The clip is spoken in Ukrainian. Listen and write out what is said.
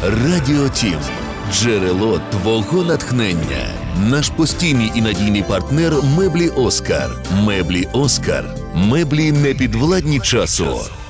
Радіо Тім. Джерело твого натхнення. Наш постійний і надійний партнер – меблі «Оскар». Меблі «Оскар». Меблі непідвладні часу.